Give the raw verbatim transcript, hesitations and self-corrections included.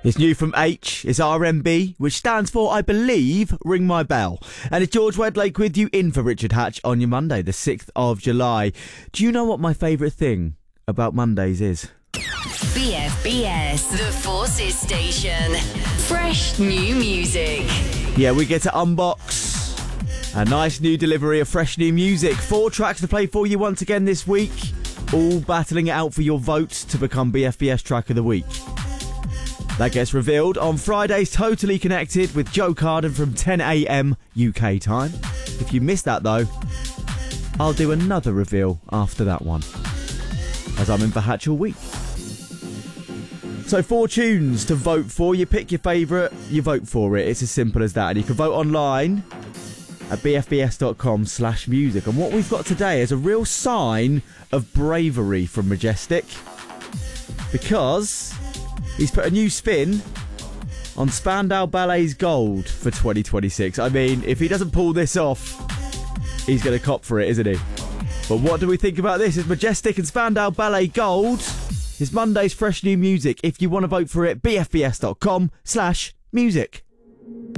It's new from H, it's R M B, which stands for, I believe, Ring My Bell. And it's George Wedlake with you in for Richard Hatch on your Monday, the sixth of July. Do you know what my favourite thing about Mondays is? B F B S, the Forces Station. Fresh new music. Yeah, we get to unbox a nice new delivery of fresh new music. Four tracks to play for you once again this week, all battling it out for your votes to become B F B S Track of the Week. That gets revealed on Friday's Totally Connected with Joe Carden from ten a.m. U K time. If you missed that though, I'll do another reveal after that one, as I'm in for Hatch all week. So four tunes to vote for. You pick your favourite, you vote for it. It's as simple as that. And you can vote online at bfbs.com slash music. And what we've got today is a real sign of bravery from Majestic, because he's put a new spin on Spandau Ballet's Gold for twenty twenty-six. I mean, if he doesn't pull this off, he's going to cop for it, isn't he? But what do we think about this? It's Majestic and Spandau Ballet Gold. It's Monday's fresh new music. If you want to vote for it, bfbs.com slash music.